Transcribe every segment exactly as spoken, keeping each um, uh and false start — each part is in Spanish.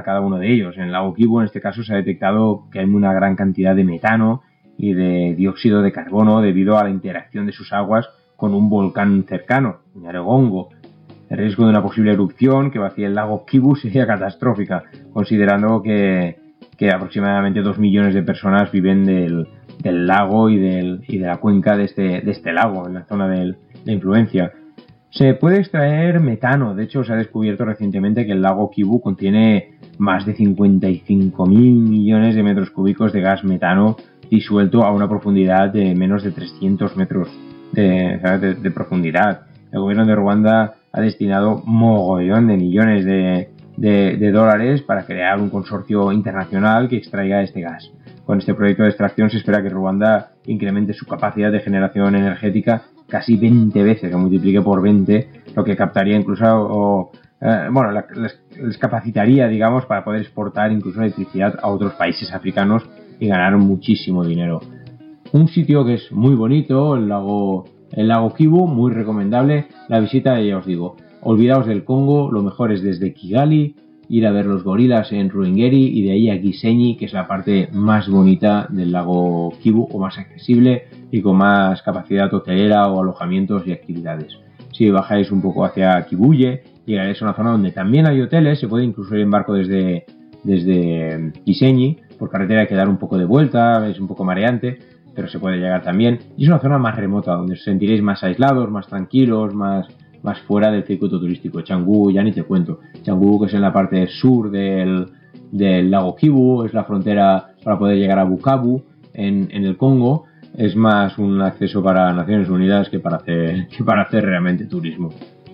cada uno de ellos. En el lago Kivu, en este caso, se ha detectado que hay una gran cantidad de metano y de dióxido de carbono debido a la interacción de sus aguas con un volcán cercano, Nyiragongo. El riesgo de una posible erupción que vacíe el lago Kivu sería catastrófica, considerando que, que aproximadamente dos millones de personas viven del, del lago y, del, y de la cuenca de este, de este lago, en la zona del, de influencia. Se puede extraer metano. De hecho, se ha descubierto recientemente que el lago Kivu contiene más de cincuenta y cinco mil millones de metros cúbicos de gas metano disuelto a una profundidad de menos de trescientos metros de, de, de profundidad. El gobierno de Ruanda ha destinado mogollón de millones de, de, de dólares para crear un consorcio internacional que extraiga este gas. Con este proyecto de extracción se espera que Ruanda incremente su capacidad de generación energética casi veinte veces, o multiplique por veinte, lo que captaría incluso, o, eh, bueno, la, les, les capacitaría, digamos, para poder exportar incluso electricidad a otros países africanos y ganar muchísimo dinero. Un sitio que es muy bonito, el lago, el lago Kivu, muy recomendable. La visita, ya os digo, olvidaos del Congo, lo mejor es desde Kigali, ir a ver los gorilas en Ruhengeri y de ahí a Gisenyi, que es la parte más bonita del lago Kivu o más accesible y con más capacidad hotelera o alojamientos y actividades. Si bajáis un poco hacia Kibuye, llegaréis a una zona donde también hay hoteles, se puede incluso ir en barco desde, desde Gisenyi, por carretera hay que dar un poco de vuelta, es un poco mareante, pero se puede llegar también. Y es una zona más remota, donde os sentiréis más aislados, más tranquilos, más... más fuera del circuito turístico. Canggu ya ni te cuento. Canggu, que es en la parte sur del, del lago Kivu, es la frontera para poder llegar a Bukavu en, en el Congo. Es más un acceso para Naciones Unidas que para hacer, que para hacer realmente turismo.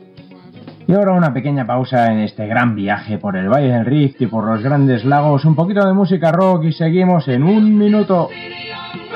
Y ahora una pequeña pausa en este gran viaje por el Valle del Rift y por los grandes lagos. Un poquito de música rock y seguimos en un minuto.